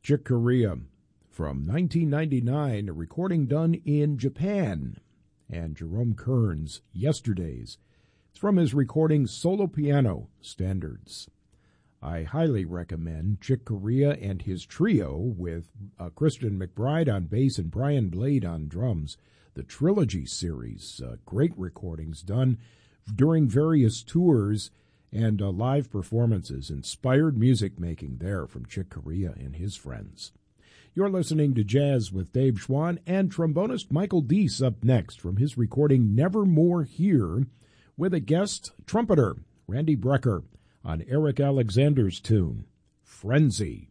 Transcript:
Chick Corea from 1999, a recording done in Japan, and Jerome Kern's Yesterdays. It's from his recording Solo Piano Standards. I highly recommend Chick Corea and his trio with Christian McBride on bass and Brian Blade on drums. The Trilogy series, great recordings done during various tours and live performances. Inspired music making there from Chick Corea and his friends. You're listening to Jazz with Dave Schwann, and trombonist Michael Deese up next from his recording Nevermore Here with a guest trumpeter, Randy Brecker, on Eric Alexander's tune, Frenzy.